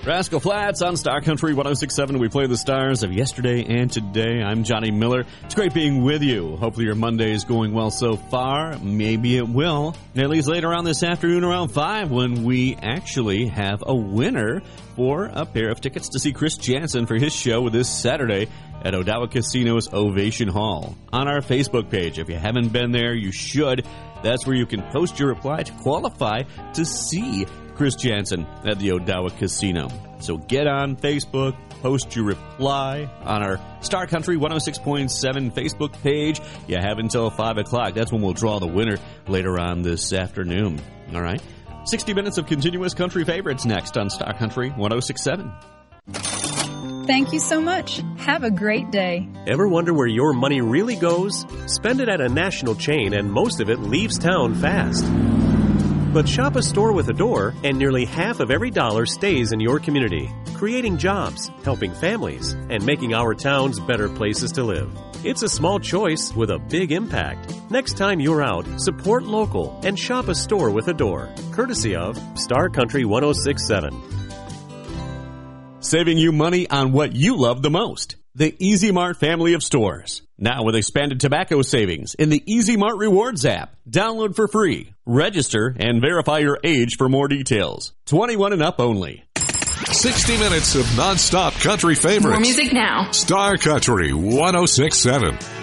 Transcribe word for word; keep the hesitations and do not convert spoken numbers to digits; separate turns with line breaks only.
Rascal Flatts on Star Country one oh six point seven. We play the stars of yesterday and today. I'm Johnny Miller. It's great being with you. Hopefully your Monday is going well so far. Maybe it will. At least later on this afternoon around five when we actually have a winner for a pair of tickets to see Chris Janson for his show this Saturday at Odawa Casino's Ovation Hall. On our Facebook page, if you haven't been there, you should. That's where you can post your reply to qualify to see Chris Janson at the Odawa Casino. So get on Facebook, post your reply on our Star Country one oh six point seven Facebook page. You have until five o'clock. That's when we'll draw the winner later on this afternoon. All right? sixty minutes of continuous country favorites next on Star Country one oh six point seven.
Thank you so much. Have a great day.
Ever wonder where your money really goes? Spend it at a national chain and most of it leaves town fast. But shop a store with a door and nearly half of every dollar stays in your community, creating jobs, helping families, and making our towns better places to live. It's a small choice with a big impact. Next time you're out, support local and shop a store with a door, courtesy of Star Country one oh six point seven.
Saving you money on what you love the most. The Easy Mart family of stores. Now with expanded tobacco savings in the Easy Mart Rewards app. Download for free. Register and verify your age for more details. twenty-one and up only.
sixty minutes of nonstop country favorites.
More music now.
Star Country one oh six point seven.